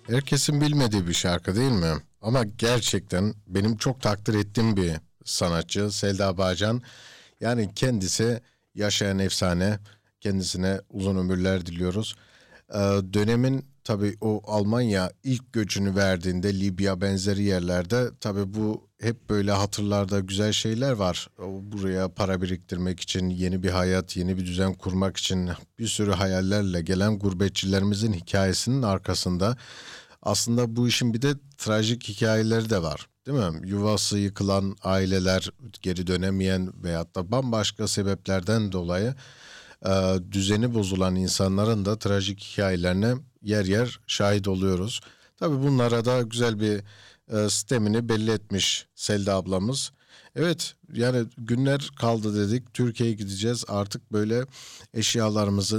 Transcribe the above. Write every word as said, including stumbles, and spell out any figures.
Herkesin bilmediği bir şarkı değil mi? Ama gerçekten benim çok takdir ettiğim bir sanatçı Selda Bağcan. Yani kendisi yaşayan efsane. Kendisine uzun ömürler diliyoruz. Ee, dönemin tabii o Almanya ilk göçünü verdiğinde Libya benzeri yerlerde tabii bu hep böyle hatırlarda güzel şeyler var. O buraya para biriktirmek için, yeni bir hayat, yeni bir düzen kurmak için bir sürü hayallerle gelen gurbetçilerimizin hikayesinin arkasında aslında bu işin bir de trajik hikayeleri de var. Değil mi? Yuvası yıkılan aileler, geri dönemeyen veyahut da bambaşka sebeplerden dolayı e, düzeni bozulan insanların da trajik hikayelerine yer yer şahit oluyoruz. Tabii bunlara da güzel bir e, sistemini belli etmiş Selda ablamız. Evet, yani günler kaldı dedik. Türkiye'ye gideceğiz. Artık böyle eşyalarımızı